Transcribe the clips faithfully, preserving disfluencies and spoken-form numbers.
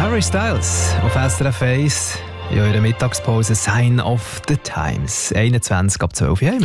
Harry Styles auf S R F eins. In eurer Mittagspause Sign of the Times. einundzwanzig ab zwölf Uhr haben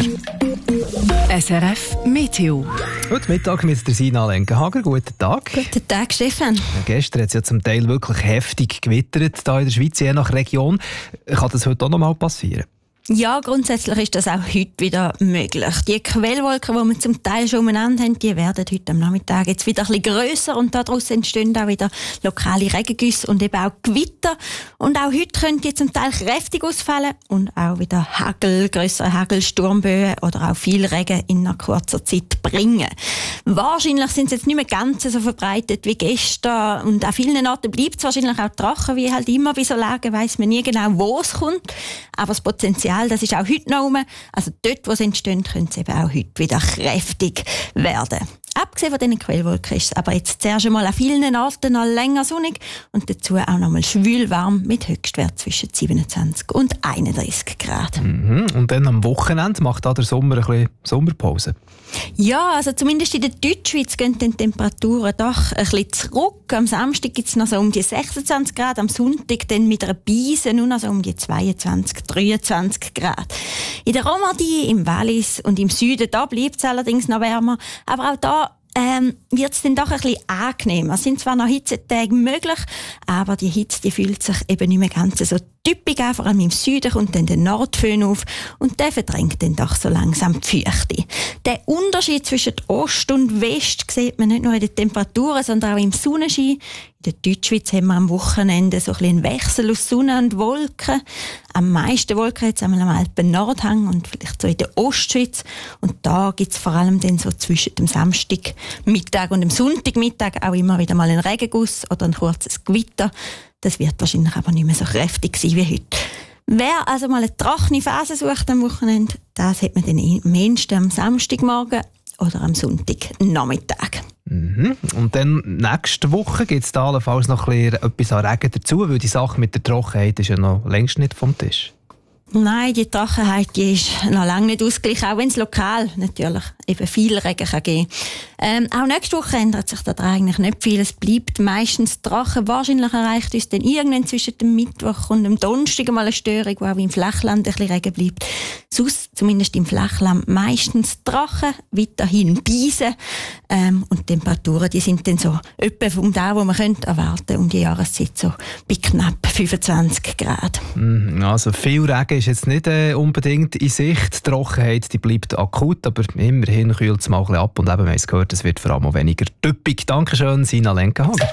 wir. S R F Meteo. Guten Mittag mit der Sina Lenkenhager. Guten Tag. Guten Tag, Stefan. Ja, gestern hat es ja zum Teil wirklich heftig gewittert hier in der Schweiz, je nach Region. Kann das heute auch noch mal passieren? Ja, grundsätzlich ist das auch heute wieder möglich. Die Quellwolken, die wir zum Teil schon umeinander haben, die werden heute am Nachmittag jetzt wieder ein bisschen grösser und daraus entstehen auch wieder lokale Regengüsse und eben auch Gewitter. Und auch heute können die zum Teil kräftig ausfallen und auch wieder Hagel, grössere Hagel, Sturmböen oder auch viel Regen in einer kurzer Zeit bringen. Wahrscheinlich sind sie jetzt nicht mehr ganz so verbreitet wie gestern und an vielen Orten bleibt es wahrscheinlich auch trocken, wie halt immer bei so Lagen weiss man nie genau, wo es kommt. Aber das Potenzial, das ist auch heute noch rum. Also dort, wo es entstehen, können sie eben auch heute wieder kräftig werden. Abgesehen von diesen Quellwolken ist es aber jetzt zuerst einmal an vielen Orten noch länger sonnig und dazu auch noch mal schwül warm mit Höchstwert zwischen siebenundzwanzig und einunddreißig Grad. Mhm. Und dann am Wochenende macht da der Sommer ein bisschen Sommerpause. Ja, also zumindest in der Deutschschweiz gehen die Temperaturen doch ein bisschen zurück. Am Samstag gibt es noch so um die sechsundzwanzig Grad, am Sonntag dann mit einer Beise nur noch so um die zweiundzwanzig, dreiundzwanzig Grad. In der Romandie, im Wallis und im Süden, da bleibt es allerdings noch wärmer, aber auch da Ähm, wird es dann doch ein bisschen angenehmer. Es sind zwar noch Hitzetage möglich, aber die Hitze die fühlt sich eben nicht mehr ganz so typisch an. Vor allem im Süden kommt dann der Nordföhn auf und der verdrängt dann doch so langsam die Feuchte. Der Unterschied zwischen Ost und West sieht man nicht nur in den Temperaturen, sondern auch im Sonnenschein. In der Deutschschweiz haben wir am Wochenende so ein bisschen einen Wechsel aus Sonne und Wolken. Am meisten Wolken jetzt einmal am Alpen Nordhang und vielleicht so in der Ostschweiz. Und da gibt es vor allem dann so zwischen dem Samstagmittag und dem Sonntagmittag auch immer wieder mal einen Regenguss oder ein kurzes Gewitter. Das wird wahrscheinlich aber nicht mehr so kräftig sein wie heute. Wer also mal eine trockene Phase sucht am Wochenende, das hat man dann am ehesten am Samstagmorgen oder am Sonntagnachmittag. Mhm. Und dann nächste Woche gibt es da allenfalls noch ein bisschen etwas an Regen dazu, weil die Sache mit der Trockenheit ist ja noch längst nicht vom Tisch. Nein, die Trockenheit die ist noch lange nicht ausgeglichen, auch wenn es lokal natürlich eben viel Regen kann geben ähm, auch nächste Woche ändert sich da eigentlich nicht viel. Es bleibt meistens trocken. Wahrscheinlich erreicht uns dann irgendwann zwischen dem Mittwoch und dem Donnerstag mal eine Störung, wo auch im Flachland ein bisschen Regen bleibt. Sonst, zumindest im Flachland, meistens trocken, weiterhin Beise. Ähm, und die Temperaturen die sind dann so etwa von da, wo man könnte erwarten um die Jahreszeit so bei knapp fünfundzwanzig Grad. Mhm. Also viel Regen ist jetzt nicht äh, unbedingt in Sicht. Die Trockenheit die bleibt akut, aber immerhin kühlt es mal ein bisschen ab und eben, wir haben es gehört, es wird vor allem auch weniger typisch. Dankeschön, Sina Lenkenhager.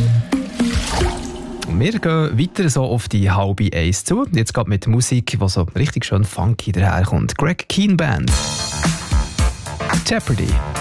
Wir gehen weiter so auf die halbe Eins zu. Jetzt geht mit Musik, die so richtig schön funky daherkommt. Greg Keen Band. Jeopardy.